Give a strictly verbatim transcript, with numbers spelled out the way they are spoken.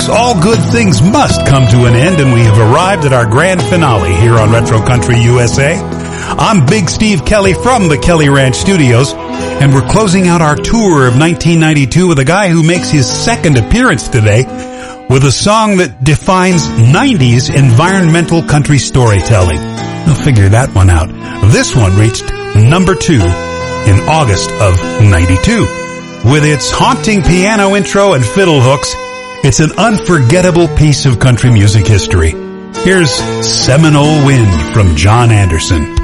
all good things must come to an end, and we have arrived at our grand finale here on Retro Country U S A. I'm Big Steve Kelly from the Kelly Ranch Studios, and we're closing out our tour of nineteen ninety-two with a guy who makes his second appearance today with a song that defines nineties environmental country storytelling. You'll figure that one out. This one reached number two in August of ninety-two. With its haunting piano intro and fiddle hooks, it's an unforgettable piece of country music history. Here's Seminole Wind from John Anderson.